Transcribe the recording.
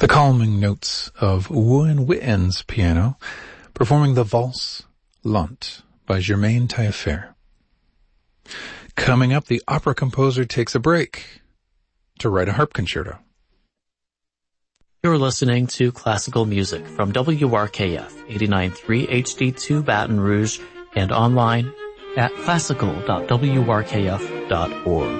The calming notes of Nguyen Witten's piano, performing the Valse Lente by Germaine Taillefer. Coming up, the opera composer takes a break to write a harp concerto. You're listening to classical music from WRKF 89.3 HD2 Baton Rouge and online at classical.wrkf.org.